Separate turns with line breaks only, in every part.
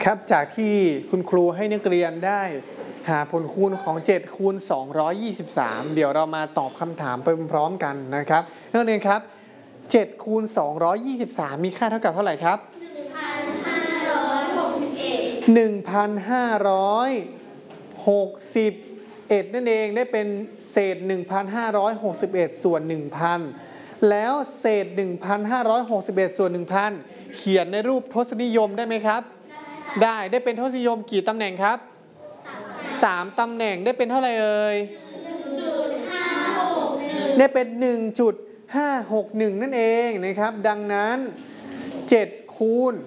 ครับจากที่คุณครูให้นักเรียนได้หาผลคูณของ7คูณ223เดี๋ยวเรามาตอบคำถามไปพร้อมกันนะครับนักเรียนครับ7คูณ223มีค่าเท่ากับเท่าไหร่ครับ1,561นั่นเองได้เป็นเศษ1,561ส่วน 1,000แล้วเศษ1,561ส่วน 1,000เขียนในรูปทศนิยมได้ไหมครับได้เป็นทศนิยมกี่ตำแหน่งครับ3ตำแหน่งได้เป็นเท่าไหร่เอ่ยได้เป็น 1.561 นั่นเองนะครับดังนั้น7คูณ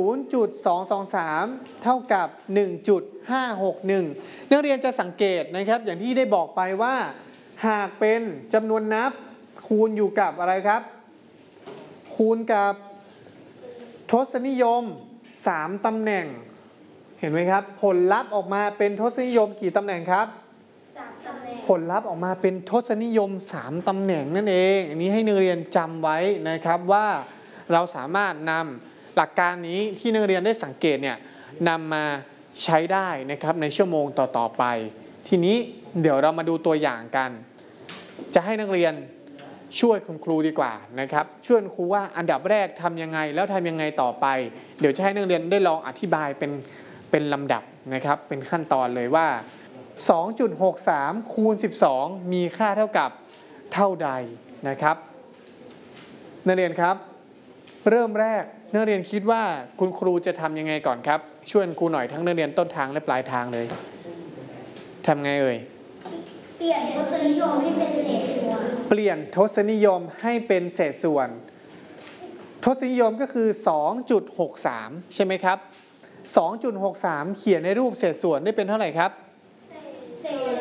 0.223 เท่ากับ 1.561 นักเรียนจะสังเกตนะครับอย่างที่ได้บอกไปว่าหากเป็นจำนวนนับคูณอยู่กับอะไรครับคูณกับทศนิยม3ตำแหน่งเห็นไหมครับผลลัพธ์ออกมาเป็นทศนิยมกี่ตำแหน่งครับ3ตำแหน่งผลลัพธ์ออกมาเป็นทศนิยม3ตำแหน่งนั่นเองอันนี้ให้นักเรียนจำไว้นะครับว่าเราสามารถนำหลักการนี้ที่นักเรียนได้สังเกตเนี่ยนำมาใช้ได้นะครับในชั่วโมงต่อไปทีนี้เดี๋ยวเรามาดูตัวอย่างกันจะให้นักเรียนช่วยคุณครูดีกว่านะครับช่วยคุณครูว่าอันดับแรกทำยังไงแล้วทำยังไงต่อไปเดี๋ยวจะให้นักเรียนได้ลองอธิบายเป็นลำดับนะครับเป็นขั้นตอนเลยว่า 2.63 คูณ 12 มีค่าเท่ากับเท่าใดนะครับนักเรียนครับเริ่มแรกนักเรียนคิดว่าคุณครูจะทำยังไงก่อนครับช่วยครูหน่อยทั้งนักเรียนต้นทางและปลายทางเลยทำไงเอ่ยเปลี่ยนทศนิยมให้เป็นเศษส่วนเปลี่ยนทศนิยมให้เป็นเศษส่วนทศนิยมก็คือ 2.63 ใช่ไหมครับ 2.63 เขียนในรูปเศษส่วนได้เป็นเท่าไหร่ครับเศษ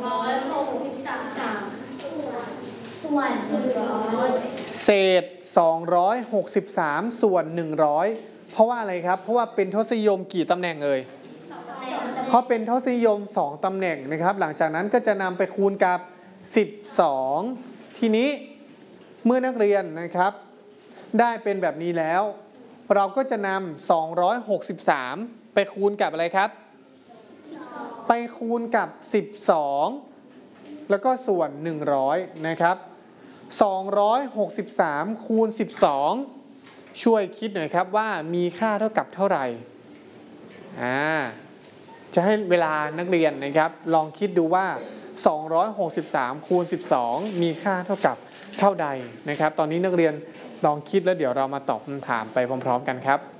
263ส่วน100เศษ263ส่วน100เพราะว่าอะไรครับเพราะว่าเป็นทศนิยมกี่ตำแหน่งเอ่ยเพราะเป็นทศนิยม2ตำแหน่งนะครับหลังจากนั้นก็จะนำไปคูณกับ12ทีนี้เมื่อนักเรียนนะครับได้เป็นแบบนี้แล้วเราก็จะนำ263ไปคูณกับอะไรครับไปคูณกับ12แล้วก็ส่วน100นะครับ263คูณ12ช่วยคิดหน่อยครับว่ามีค่าเท่ากับเท่าไหร่จะให้เวลานักเรียนนะครับลองคิดดูว่า263คูณ12มีค่าเท่ากับเท่าใดนะครับตอนนี้นักเรียนลองคิดแล้วเดี๋ยวเรามาตอบคำถามไปพร้อมๆกันครับ